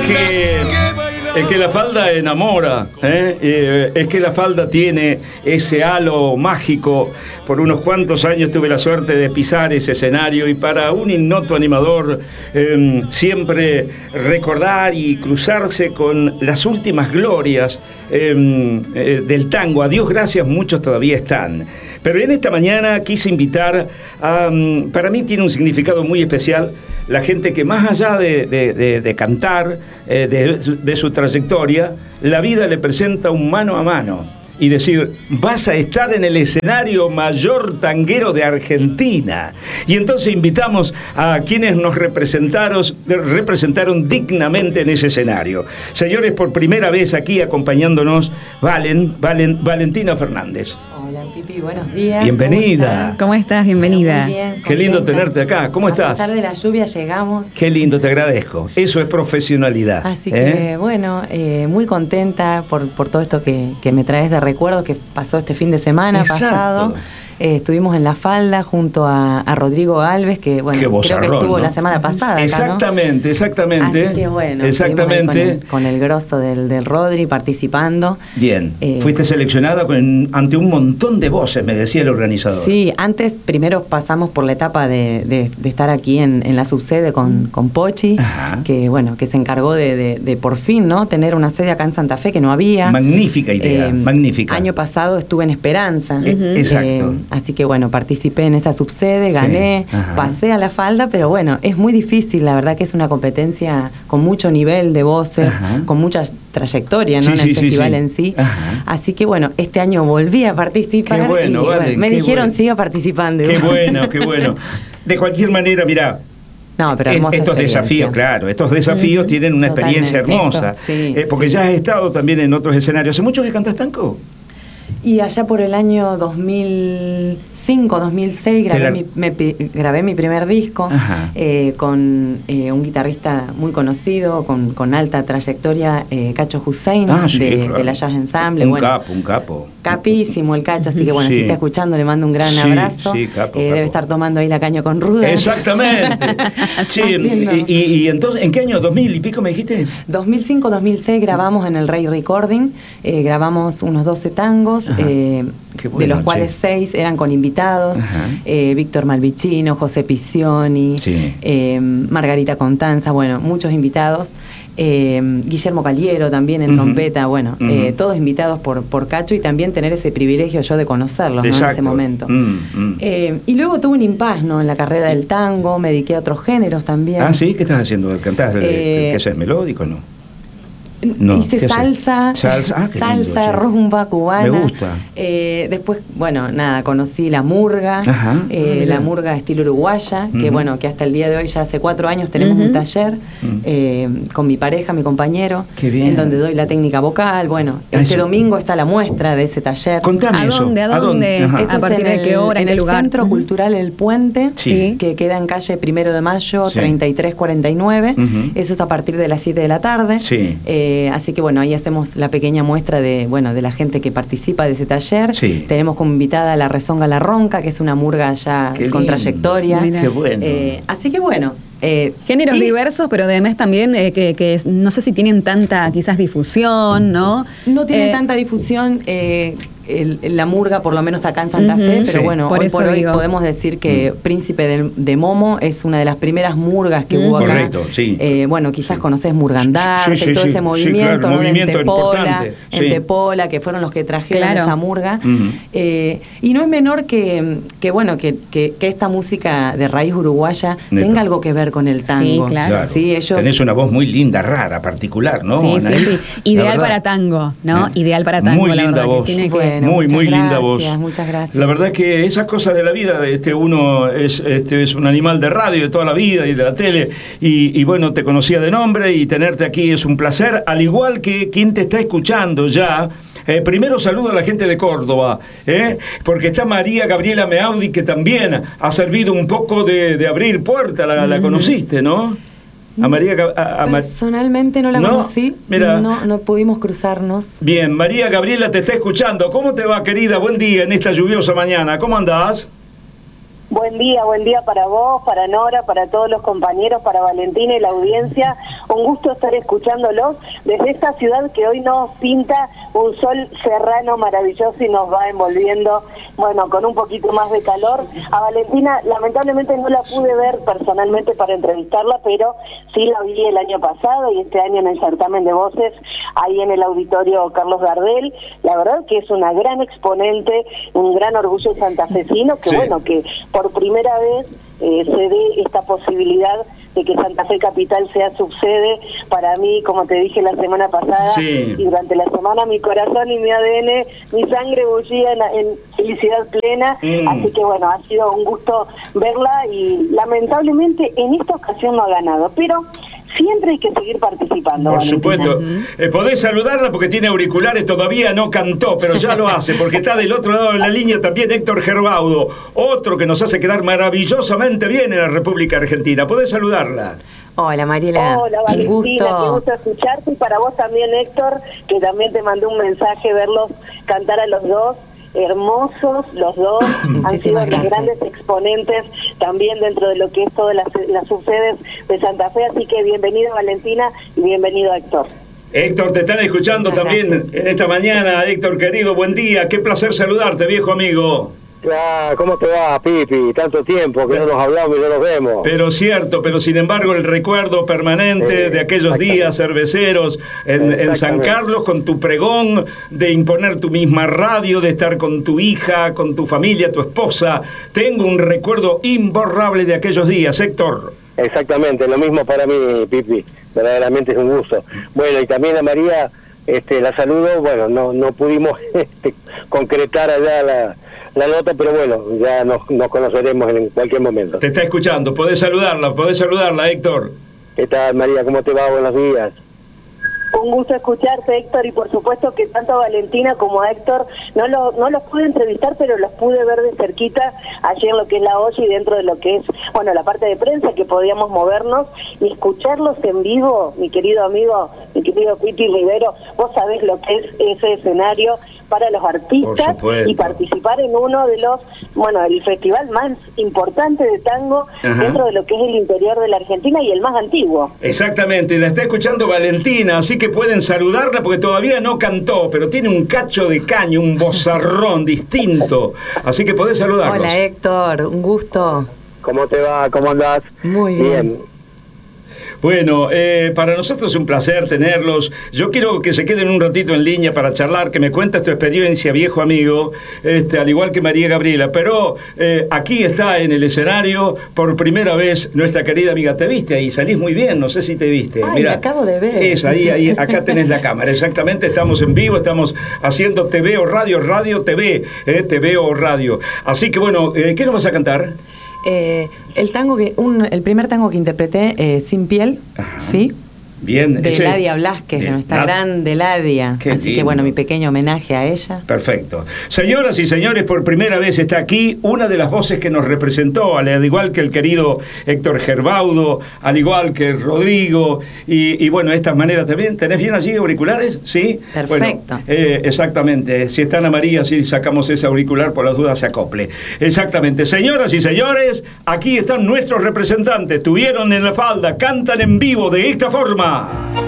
Es que la falda enamora, es que la falda tiene ese halo mágico. Por unos cuantos años tuve la suerte de pisar ese escenario y para un ignoto animador siempre recordar y cruzarse con las últimas glorias del tango. A Dios gracias, muchos todavía están. Pero en esta mañana quise invitar a, para mí tiene un significado muy especial, la gente que más allá de cantar, de su trayectoria, la vida le presenta un mano a mano y decir, vas a estar en el escenario mayor tanguero de Argentina. Y entonces invitamos a quienes nos representaron dignamente en ese escenario. Señores, por primera vez aquí acompañándonos, Valentina Fernández. Hola, Pipi, buenos días. Bienvenida. ¿Cómo estás? Bienvenida. Muy bien, Qué lindo tenerte acá. ¿Cómo estás? A pesar de la lluvia llegamos. Qué lindo, te agradezco. Eso es profesionalidad. Así que, bueno, muy contenta por todo esto que me traes de recuerdos que pasó este fin de semana pasado. Estuvimos en La Falda junto a Rodrigo Alves, que bueno, creo que estuvo, ¿no?, la semana pasada. Exactamente, acá, ¿no? Exactamente. Así que bueno, exactamente. Con el grosso del Rodri participando. Bien, fuiste seleccionada ante un montón de voces, me decía el organizador. Sí, primero pasamos por la etapa de estar aquí en la subsede con Pochi, que bueno, que se encargó de por fin, ¿no?, tener una sede acá en Santa Fe que no había. Magnífica idea, magnífica. Año pasado estuve en Esperanza. Exacto. Así que bueno, participé en esa subsede, gané, pasé a La Falda, pero bueno, es muy difícil, la verdad que es una competencia con mucho nivel de voces, con mucha trayectoria, ¿no?, en el festival en sí. Así que bueno, este año volví a participar. Qué bueno, y vale, me dijeron bueno. Siga participando. Qué bueno, qué bueno. De cualquier manera, mirá, no, pero estos desafíos, claro, estos desafíos tienen una experiencia hermosa. Eso, sí, porque ya has estado también en otros escenarios. ¿Hace mucho que cantas tango? Y allá por el año 2005, 2006 grabé mi primer disco con un guitarrista muy conocido, con alta trayectoria, Cacho Hussein, de la Jazz Ensemble. Un capo. Capísimo el Cacho, así que bueno, si está escuchando, le mando un gran abrazo. Capo. Debe estar tomando ahí la caña con ruda. Exactamente. Y entonces, ¿en qué año? ¿2000 y pico me dijiste? 2005, 2006 grabamos en el Rey Recording, grabamos unos 12 tangos. Bueno, de los cuales 6 eran con invitados, Víctor Malvicino, José Piccioni, Margarita Contanza, bueno, muchos invitados, Guillermo Caliero también en trompeta, bueno, todos invitados por Cacho, y también tener ese privilegio yo de conocerlos, ¿no?, en ese momento. Y luego tuve un impas, ¿no?, en la carrera del tango, me dediqué a otros géneros también. Ah, ¿sí? ¿Qué estás haciendo? ¿Cantás? ¿Qué haces? ¿Melódico, no? No, hice salsa, rumba cubana. Me gusta. Después, bueno, nada, conocí la murga, la murga estilo uruguaya, que bueno, que hasta el día de hoy, ya hace 4 años, tenemos un taller con mi pareja, mi compañero, en donde doy la técnica vocal. Bueno, este domingo está la muestra de ese taller. Contame ¿A dónde? ¿A dónde? ¿A partir de qué hora? En el Centro Cultural El Puente, que queda en calle 1 de Mayo, 3349. Eso es a partir de las 7 de la tarde. Así que bueno, ahí hacemos la pequeña muestra de la gente que participa de ese taller. Tenemos como invitada a la Rezonga La Ronca, que es una murga ya con trayectoria. Qué bueno. Así que bueno. Géneros diversos, pero además también que no sé si tienen tanta quizás difusión, ¿no? No tienen tanta difusión. La murga, por lo menos acá en Santa Fe, pero bueno, hoy por hoy podemos decir que Príncipe de Momo es una de las primeras murgas que hubo acá. Correcto, bueno, quizás conocés Murgandarte, todo ese movimiento, claro, ¿no?, en Tepola, que fueron los que trajeron esa murga. Y no es menor que esta música de raíz uruguaya tenga algo que ver con el tango. Sí, claro. Sí, ellos... Tenés una voz muy linda, rara, particular, ¿no? Sí. Ideal para tango, ¿no? Ideal para tango. Muy linda voz. Muy linda voz. Muchas gracias. La verdad es que esas cosas de la vida, uno es un animal de radio de toda la vida y de la tele, y bueno, te conocía de nombre, y tenerte aquí es un placer, al igual que quien te está escuchando ya. Primero saludo a la gente de Córdoba, porque está María Gabriela Meaudi, que también ha servido un poco de abrir puerta, la conociste, ¿no? A María, personalmente no la conocí, mira, no pudimos cruzarnos. Bien, María Gabriela te está escuchando. ¿Cómo te va, querida? Buen día en esta lluviosa mañana. ¿Cómo andás? Buen día para vos, para Nora, para todos los compañeros, para Valentina y la audiencia. Un gusto estar escuchándolos desde esta ciudad que hoy nos pinta un sol serrano maravilloso y nos va envolviendo, bueno, con un poquito más de calor. A Valentina, lamentablemente no la pude ver personalmente para entrevistarla, pero sí la vi el año pasado y este año en el certamen de voces, ahí en el auditorio Carlos Gardel. La verdad que es una gran exponente, un gran orgullo santafesino, que bueno, que por primera vez se dé esta posibilidad de que Santa Fe Capital sea subsede. Para mí, como te dije la semana pasada, y durante la semana mi corazón y mi ADN, mi sangre bullía en felicidad plena, así que bueno, ha sido un gusto verla y lamentablemente en esta ocasión no ha ganado, pero siempre hay que seguir participando. Por supuesto. Podés saludarla porque tiene auriculares, todavía no cantó, pero ya lo hace, porque está del otro lado de la línea también Héctor Gerbaudo, otro que nos hace quedar maravillosamente bien en la República Argentina. Podés saludarla. Hola Mariela. Hola Valentina, qué gusto escucharte, y para vos también, Héctor, que también te mandé un mensaje verlos cantar a los dos. Hermosos los dos, han sido grandes exponentes también dentro de lo que es todas las subsedes de Santa Fe, así que bienvenido Valentina y bienvenido Héctor. Héctor, te están escuchando también en esta mañana. Héctor querido, buen día, qué placer saludarte, viejo amigo. ¿Cómo te va, Pipi? Tanto tiempo que no nos hablamos y no nos vemos. Pero cierto, pero sin embargo el recuerdo permanente de aquellos días cerveceros en San Carlos, con tu pregón de imponer tu misma radio, de estar con tu hija, con tu familia, tu esposa. Tengo un recuerdo imborrable de aquellos días, Héctor. Exactamente, lo mismo para mí, Pipi. Verdaderamente es un gusto. Bueno, y también a María, la saludo. Bueno, no pudimos concretar allá la nota, pero bueno, ya nos conoceremos en cualquier momento. Te está escuchando, podés saludarla, Héctor. ¿Qué tal, María? ¿Cómo te va? Buenos días. Un gusto escucharte, Héctor, y por supuesto que tanto a Valentina como a Héctor no los pude entrevistar, pero los pude ver de cerquita allí en lo que es la olla y dentro de lo que es, bueno, la parte de prensa, que podíamos movernos y escucharlos en vivo, mi querido amigo, mi querido Piti Rivero. Vos sabés lo que es ese escenario para los artistas y participar en uno de los, el festival más importante de tango dentro de lo que es el interior de la Argentina y el más antiguo. Exactamente, la está escuchando Valentina, así que pueden saludarla porque todavía no cantó, pero tiene un cacho de caño, un vozarrón distinto, así que podés saludarlos. Hola Héctor, un gusto. ¿Cómo te va? ¿Cómo andás? Muy bien. Bueno, para nosotros es un placer tenerlos. Yo quiero que se queden un ratito en línea para charlar, que me cuentes tu experiencia, viejo amigo, al igual que María Gabriela. Pero aquí está en el escenario por primera vez nuestra querida amiga. ¿Te viste ahí? Salís muy bien, no sé si te viste. Ay, la acabo de ver. Es ahí, acá tenés la cámara. Exactamente, estamos en vivo, estamos haciendo TV o radio, TV, TV o radio. Así que bueno, ¿qué nos vas a cantar? El primer tango que interpreté, Sin Piel, ¿sí? Bien, de Eladia Blasquez, de nuestra gran Eladia. Así lindo. Que bueno, mi pequeño homenaje a ella. Perfecto. Señoras y señores, por primera vez está aquí una de las voces que nos representó, al igual que el querido Héctor Gerbaudo, al igual que Rodrigo, y bueno, de estas maneras también. ¿Tenés bien allí auriculares? Sí. Perfecto. Bueno, exactamente. Si están a María, si sacamos ese auricular, por las dudas se acople. Exactamente. Señoras y señores, aquí están nuestros representantes. Tuvieron en la falda, cantan en vivo de esta forma.